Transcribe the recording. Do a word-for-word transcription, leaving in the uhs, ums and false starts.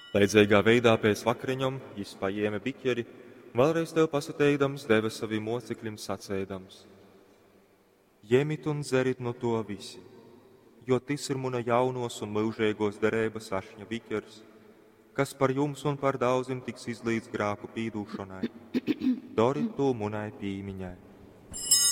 Leidzīgā veidā pēc vakariņom jis paēma biķeri, vēlreiz tev pasateikdams, deva saviem mocekļiem sacēdams: Ņemit un dzerit no to visi, jo tas ir muna jaunos un mūžīgos derības ašņa biķers, kas par jums un par daudziem tiks izlīdz grāku pīdūšanai. Dori to munai pīmiņai.